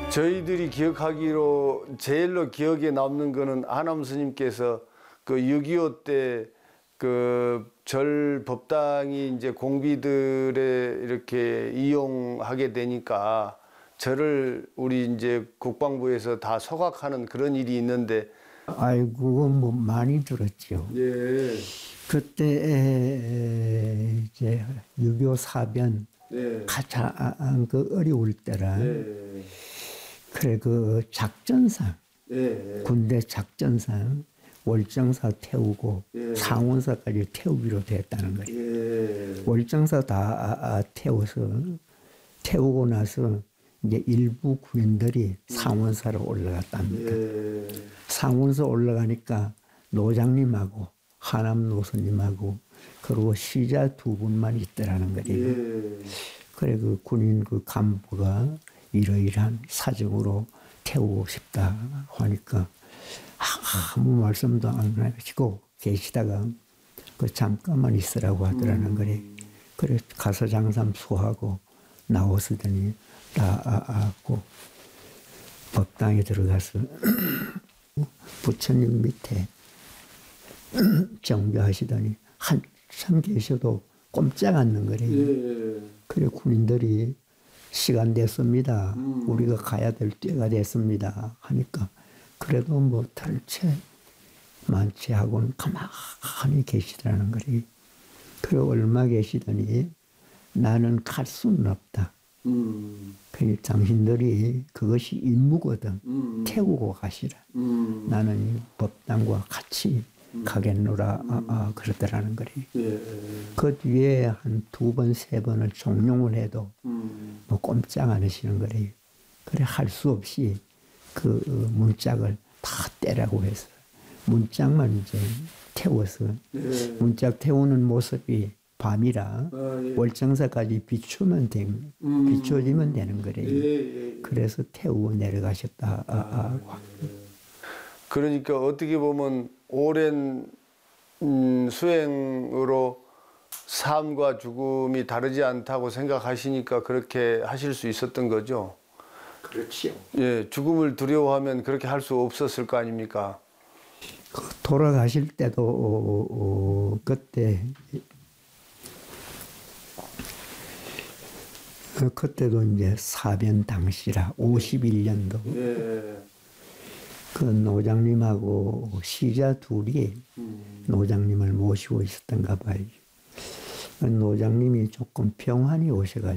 저희들이 기억하기로 제일로 기억에 남는 거는 하남 스님께서 그 6.25 때 그 절 법당이 이제 공비들에 이렇게 이용하게 되니까 절을 우리 이제 국방부에서 다 소각하는 그런 일이 있는데. 아이고, 그건 뭐 많이 들었죠. 예. 그때 이제 6.25 사변 예. 가장 그 어려울 때라. 예. 그래 그 작전상 예. 군대 작전상 월정사 태우고 예. 상원사까지 태우기로 됐다는 거예요. 예. 월정사 다 태우고 나서 이제 일부 군인들이 상원사로 올라갔답니다. 예. 상원사 올라가니까 노장님하고 하남 노선님하고 그리고 시자 두 분만 있더라는 거예요. 예. 그래 그 군인 그 간부가 이러이러한 사정으로 태우고 싶다 하니까 아무 말씀도 안 하시고 계시다가 그 잠깐만 있으라고 하더라는 거래. 그래 가서 장삼수하고 나오시더니 나고 법당에 들어가서 부처님 밑에 정비하시더니 한참 계셔도 꼼짝 않는 거래. 예. 그래 군인들이 시간 됐습니다. 우리가 가야 될 때가 됐습니다. 하니까 그래도 뭐 털채 만취하고는 가만히 계시더라는 거리. 그래 얼마 계시더니 나는 갈 수는 없다. 그러니 당신들이 그것이 임무거든. 태우고 가시라. 나는 이 법당과 같이 가겠노라. 그러더라는 거리. 예. 그 뒤에 한 두 번, 세 번을 종용을 해도 뭐 꼼짝 안 하시는 거리. 그래 할 수 없이 그 문짝을 다 떼라고 해서 문짝만 이제 태워서 예. 문짝 태우는 모습이 밤이라 예. 월정사까지 비추지면 되는 거래. 예. 그래서 태우고 내려가셨다. 그러니까 어떻게 보면 오랜 수행으로 삶과 죽음이 다르지 않다고 생각하시니까 그렇게 하실 수 있었던 거죠. 그렇지요. 예, 죽음을 두려워하면 그렇게 할 수 없었을 거 아닙니까? 돌아가실 때도 그때도 이제 사변 당시라 51년도 예. 그 노장님하고 시자 둘이 노장님을 모시고 있었던가 봐요. 노장님이 조금 병환이 오셔가지고